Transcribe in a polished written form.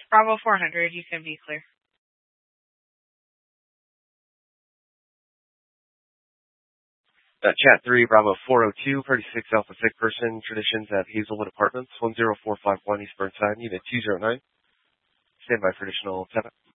Bravo 400, you can be clear. Chat 3, Bravo 402, 36 Alpha Sick Person, Traditions at Hazelwood Apartments, 10451 East Burnside, Unit 209. Stand by for additional 7.